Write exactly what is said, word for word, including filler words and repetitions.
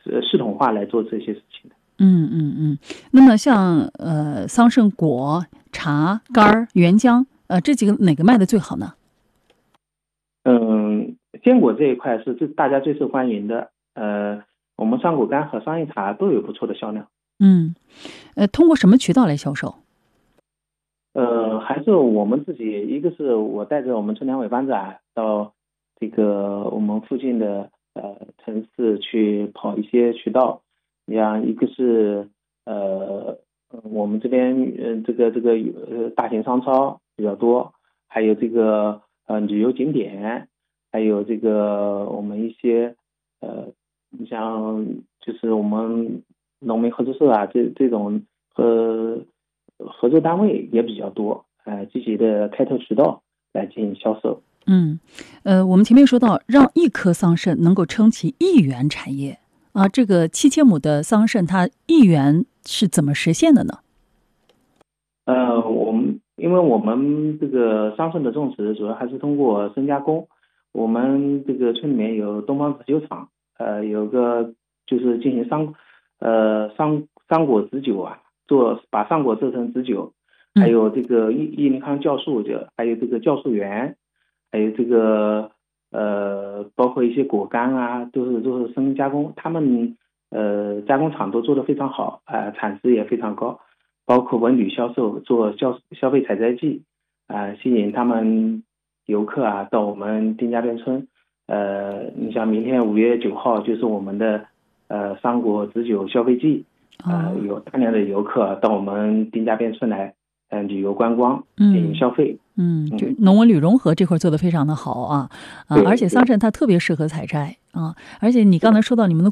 呃系统化来做这些事情的。 嗯嗯嗯。那么像呃桑葚果、茶干、原浆，呃这几个哪个卖的最好呢？ 嗯，坚果这一块是最大家最受欢迎的。呃，我们桑果干和桑叶茶都有不错的销量。 嗯，呃，通过什么渠道来销售？ 呃，还是我们自己，一个是我带着我们春粮委班长到这个我们附近的呃城市去跑一些渠道，你像一个是呃我们这边呃这个这个呃大型商超比较多，还有这个呃旅游景点，还有这个我们一些呃你像就是我们农民合作社啊这这种和合作单位也比较多，呃，积极的开拓渠道来进行销售。 嗯，呃，我们前面说到，让一棵桑葚能够撑起一元产业啊，这个七千亩的桑葚，它一元是怎么实现的呢？ 呃，我们因为我们这个桑葚的种植主要还是通过深加工，我们这个村里面有东方紫酒厂，呃，有个就是进行桑呃桑桑果紫酒啊，做把桑果做成紫酒，还有这个益益民康酵素就还有这个酵素园，还有这个呃包括一些果干啊，都是都是深加工，他们呃加工厂都做得非常好，啊、呃，产值也非常高。包括文旅销售做消消费采摘季，啊、呃，吸引他们游客啊到我们丁家店村。呃，你像明天五月九号就是我们的呃桑果紫酒消费季，呃，有大量的游客到我们丁家店村来，嗯、呃，旅游观光进行消费。 嗯，就农文旅融合这块做得非常的好啊啊！而且桑葚它特别适合采摘啊，而且你刚才说到你们的